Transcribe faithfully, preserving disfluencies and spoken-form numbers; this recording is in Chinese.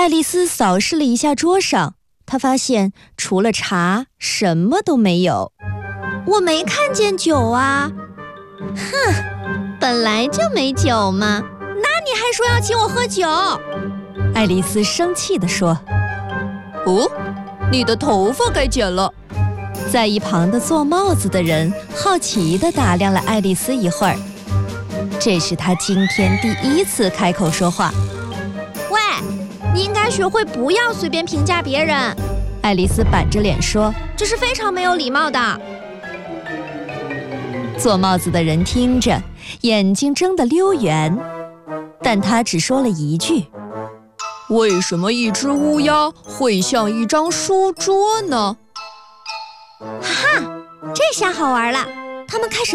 爱丽丝扫视了一下桌上，她发现除了茶什么都没有。 我没看见酒啊！哼，本来就没酒嘛，那你还说要请我喝酒？ 爱丽丝生气地说。 哦，你的头发该剪了。 在一旁的做帽子的人好奇地打量了爱丽丝一会儿，这是他今天第一次开口说话。 喂，你应该学会不要随便评价别人。 爱丽丝板着脸说， 这是非常没有礼貌的。 做帽子的人听着，眼睛睁得溜圆，但他只说了一句： 为什么一只乌鸦会像一张书桌呢？ 哈哈，这下好玩了，他们开始